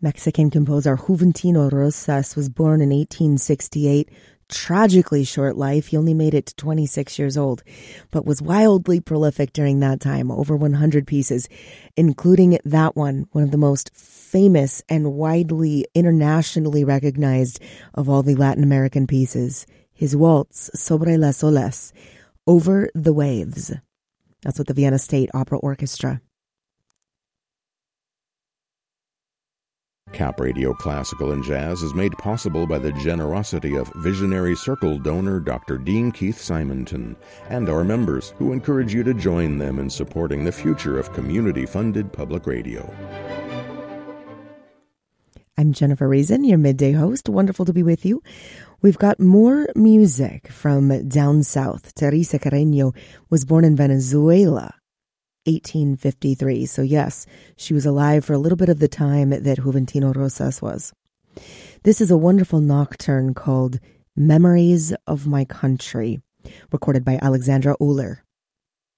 Mexican composer Juventino Rosas was born in 1868. Tragically short life. He only made it to 26 years old, but was wildly prolific during that time. Over 100 pieces, including that one of the most famous and widely internationally recognized of all the Latin American pieces. His waltz, Sobre las Olas, Over the Waves. That's with the Vienna State Opera Orchestra. Cap Radio Classical and Jazz is made possible by the generosity of visionary Circle donor Dr. Dean Keith Simonton and our members, who encourage you to join them in supporting the future of community-funded public radio. I'm Jennifer Reason, your midday host. Wonderful to be with you. We've got more music from down south. Teresa Carreño was born in Venezuela, 1853. So yes, she was alive for a little bit of the time that Juventino Rosas was. This is a wonderful nocturne called Memories of My Country, recorded by Alexandra Uhler.